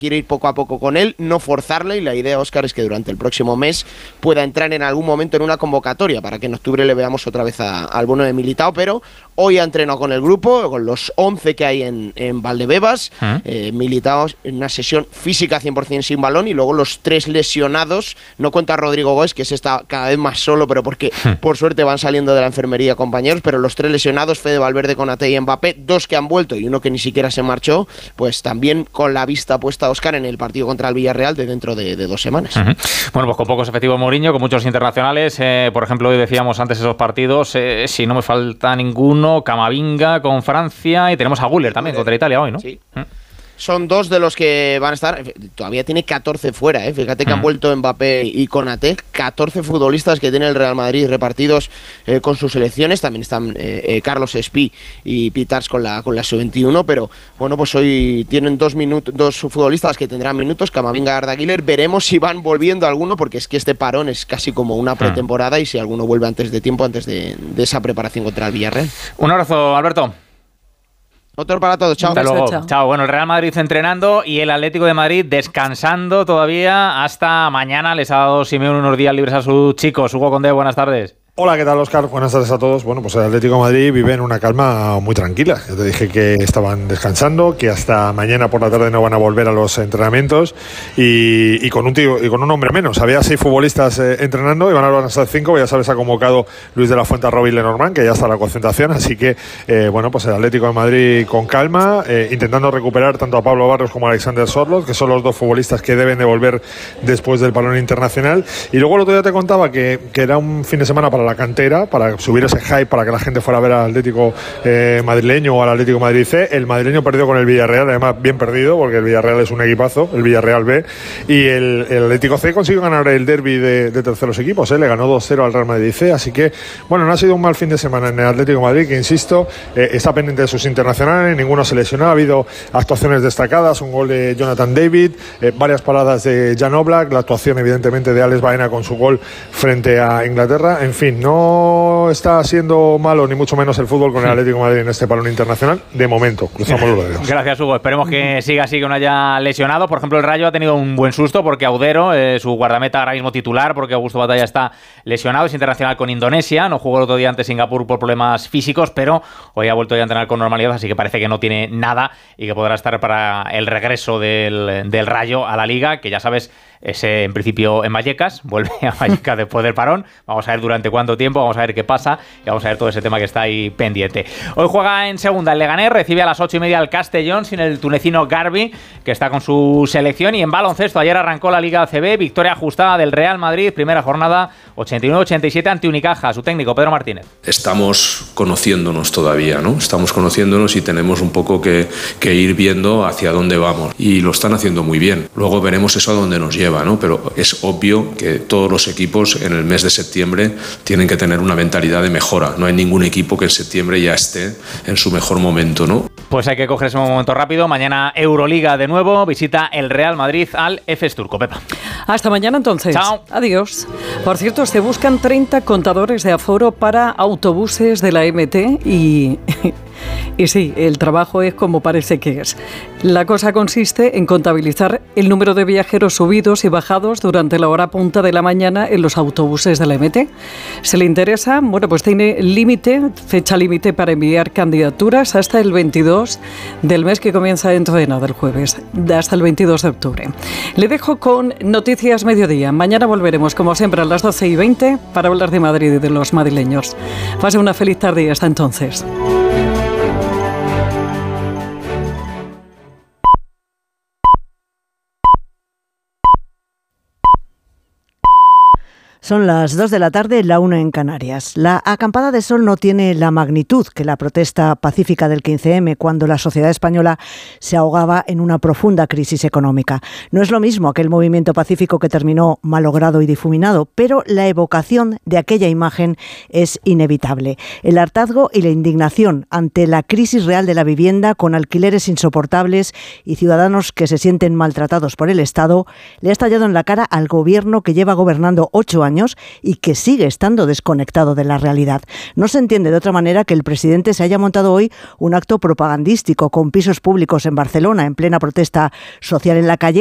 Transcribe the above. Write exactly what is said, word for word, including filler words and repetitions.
quiere ir poco a poco con él, no forzarle, y la idea, Óscar, es que durante el próximo mes pueda entrar en algún momento en una convocatoria para que en octubre le veamos otra vez a, al bono de Militao, pero hoy ha entrenado con el grupo, con los once que hay en, en Valdebebas, ¿Ah? eh, Militao en una sesión física cien por ciento sin balón, y luego los tres lesionados, no cuenta Rodrigo Góez, que se está cada vez más solo, pero porque ¿Ah? por suerte van saliendo de la enfermería compañeros, pero los tres lesionados, Fede Valverde, Konaté y Mbappé, dos que han vuelto y uno que ni siquiera se marchó, pues también con la vista puesta, Óscar, en el partido contra el Villarreal de dentro de, de dos semanas. Uh-huh. Bueno, pues con pocos efectivos Mourinho, con muchos internacionales, eh, por ejemplo, hoy decíamos antes esos partidos, eh, si no me falta ninguno, Camavinga con Francia, y tenemos a Güler también contra Italia hoy, ¿no? Sí. Uh-huh. Son dos de los que van a estar. Todavía tiene catorce fuera, ¿eh? Fíjate que mm. han vuelto Mbappé y Konaté. catorce futbolistas que tiene el Real Madrid repartidos eh, con sus selecciones. También están eh, eh, Carlos Espí y Pitars con la con la sub veintiuno. Pero bueno, pues hoy tienen dos, minutos, dos futbolistas que tendrán minutos, Camavinga y Arda Güler. Veremos si van volviendo alguno, porque es que este parón es casi como una pretemporada. Mm. Y si alguno vuelve antes de tiempo, antes de, de esa preparación contra el Villarreal. Un abrazo, Alberto. Otro para todos, chao. Hasta luego. Chao. Chao. Bueno, el Real Madrid entrenando y el Atlético de Madrid descansando todavía hasta mañana. Les ha dado Simeone unos días libres a sus chicos. Hugo Condé, buenas tardes. Hola, ¿qué tal, Óscar? Buenas tardes a todos. Bueno, pues el Atlético de Madrid vive en una calma muy tranquila. Ya te dije que estaban descansando, que hasta mañana por la tarde no van a volver a los entrenamientos, y, y con un tío y con un hombre menos. Había seis futbolistas eh, entrenando y van a volver hasta cinco. Ya sabes, ha convocado Luis de la Fuente a Robin Lenormand, que ya está en la concentración. Así que, eh, bueno, pues el Atlético de Madrid con calma, eh, intentando recuperar tanto a Pablo Barros como a Alexander Sorloth, que son los dos futbolistas que deben de volver después del parón internacional. Y luego el otro día te contaba que, que era un fin de semana para la cantera, para subir ese hype, para que la gente fuera a ver al Atlético eh, madrileño o al Atlético Madrid C. El madrileño perdió con el Villarreal, además bien perdido, porque el Villarreal es un equipazo, el Villarreal B, y el, el Atlético C consiguió ganar el derbi de, de terceros equipos, ¿eh? Le ganó dos cero al Real Madrid C, así que, bueno, no ha sido un mal fin de semana en el Atlético de Madrid, que insisto, eh, está pendiente de sus internacionales, ninguno se lesionó, ha habido actuaciones destacadas, un gol de Jonathan David, eh, varias paradas de Jan Oblak, la actuación evidentemente de Alex Baena con su gol frente a Inglaterra. En fin, no está siendo malo ni mucho menos el fútbol con el Atlético de Madrid en este parón internacional, de momento. Cruzamos los dedos. Gracias, Hugo. Esperemos que siga así, que no haya lesionado. Por ejemplo, el Rayo ha tenido un buen susto porque Audero, eh, su guardameta ahora mismo titular, porque Augusto Batalla está lesionado, es internacional con Indonesia, no jugó el otro día ante Singapur por problemas físicos, pero hoy ha vuelto ya a entrenar con normalidad, así que parece que no tiene nada y que podrá estar para el regreso del, del Rayo a la Liga, que ya sabes, es eh, en principio en Vallecas, vuelve a Vallecas después del parón. Vamos a ver durante cuánto tiempo, vamos a ver qué pasa y vamos a ver todo ese tema que está ahí pendiente. Hoy juega en segunda el Leganés, recibe a las ocho y media al Castellón sin el tunecino Garbi, que está con su selección. Y en baloncesto, ayer arrancó la Liga A C B, victoria ajustada del Real Madrid, primera jornada, ochenta y nueve ochenta y siete ante Unicaja. Su técnico, Pedro Martínez. Estamos conociéndonos todavía, ¿no? Estamos conociéndonos y tenemos un poco que, que ir viendo hacia dónde vamos. Y lo están haciendo muy bien. Luego veremos eso a dónde nos lleva, ¿no? Pero es obvio que todos los equipos en el mes de septiembre tienen que tener una mentalidad de mejora. No hay ningún equipo que en septiembre ya esté en su mejor momento, ¿no? Pues hay que coger ese momento rápido. Mañana Euroliga de nuevo, visita el Real Madrid al Efes Turco. Pepa. Hasta mañana entonces. Chao. Adiós. Por cierto, se buscan treinta contadores de aforo para autobuses de la M T y... Y sí, el trabajo es como parece que es. La cosa consiste en contabilizar el número de viajeros subidos y bajados durante la hora punta de la mañana en los autobuses de la M T. ¿Se le interesa? Bueno, pues tiene límite, fecha límite para enviar candidaturas hasta el veintidós del mes que comienza dentro de nada, el jueves, hasta el veintidós de octubre. Le dejo con Noticias Mediodía. Mañana volveremos, como siempre, a las doce y veinte para hablar de Madrid y de los madrileños. Pase una feliz tarde y hasta entonces. Son las dos de la tarde, la una en Canarias. La acampada de sol no tiene la magnitud que la protesta pacífica del quince eme, cuando la sociedad española se ahogaba en una profunda crisis económica. No es lo mismo aquel movimiento pacífico que terminó malogrado y difuminado, pero la evocación de aquella imagen es inevitable. El hartazgo y la indignación ante la crisis real de la vivienda, con alquileres insoportables y ciudadanos que se sienten maltratados por el Estado, le ha estallado en la cara al gobierno que lleva gobernando ocho años años y que sigue estando desconectado de la realidad. No se entiende de otra manera que el presidente se haya montado hoy un acto propagandístico con pisos públicos en Barcelona en plena protesta social en la calle,